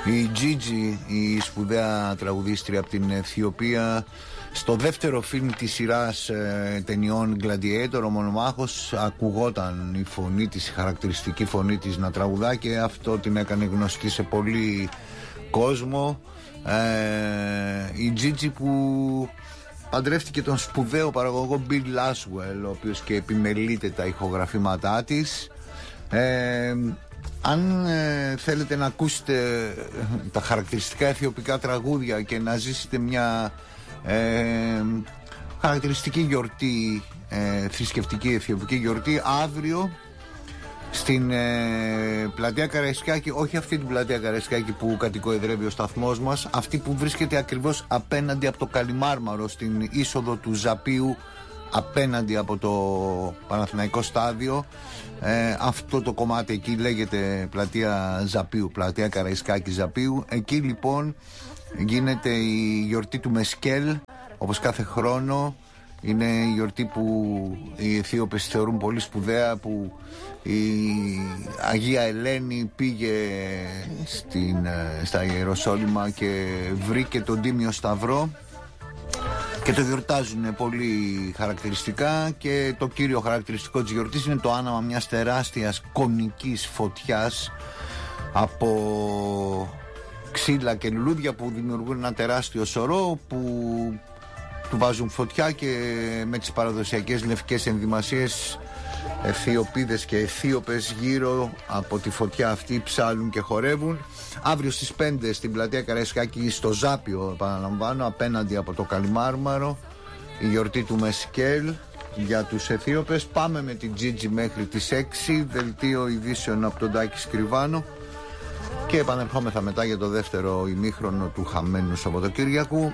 Η Gigi, η σπουδαία τραγουδίστρια από την Αιθιοπία, στο δεύτερο φιλμ της σειράς ταινιών Gladiator, ο Μονομάχος, ακουγόταν η φωνή της, η χαρακτηριστική φωνή της να τραγουδά, και αυτό την έκανε γνωστή σε πολύ κόσμο. Η Gigi που παντρεύτηκε τον σπουδαίο παραγωγό Bill Laswell, ο οποίος και επιμελείται τα ηχογραφήματά της. Αν θέλετε να ακούσετε τα χαρακτηριστικά αιθιοπικά τραγούδια και να ζήσετε μια χαρακτηριστική γιορτή, θρησκευτική αιθιοπική γιορτή, αύριο στην πλατεία Καραϊσκάκη, όχι αυτή την πλατεία Καραϊσκάκη που κατοικοεδρεύει ο σταθμός μας, αυτή που βρίσκεται ακριβώς απέναντι από το Καλιμάρμαρο, στην είσοδο του Ζαπίου, απέναντι από το Παναθηναϊκό στάδιο, αυτό το κομμάτι εκεί λέγεται πλατεία Ζαπίου, πλατεία Καραϊσκάκη Ζαπίου. Εκεί λοιπόν γίνεται η γιορτή του Μεσκέλ, όπως κάθε χρόνο. Είναι η γιορτή που οι Αιθίωπες θεωρούν πολύ σπουδαία, που η Αγία Ελένη πήγε στα Ιεροσόλυμα και βρήκε τον Τίμιο Σταυρό, και το γιορτάζουν πολύ χαρακτηριστικά. Και το κύριο χαρακτηριστικό της γιορτής είναι το άναμα μιας τεράστιας κονικής φωτιάς από ξύλα και λουλούδια που δημιουργούν ένα τεράστιο σωρό, που του βάζουν φωτιά, και με τις παραδοσιακές λευκές ενδυμασίες Αιθιοπίδες και Αιθίωπες γύρω από τη φωτιά αυτή ψάλουν και χορεύουν. Αύριο στις 5 στην πλατεία Καραϊσκάκη, στο Ζάπιο επαναλαμβάνω, απέναντι από το Καλιμάρμαρο, η γιορτή του Μεσκέλ για τους Αιθίωπες. Πάμε με την Gigi μέχρι τις 6, δελτίο ειδήσεων από τον Τάκη Σκριβάνο, και επανερχόμεθα μετά για το δεύτερο ημίχρονο του χαμένου Σαββατοκύριακου.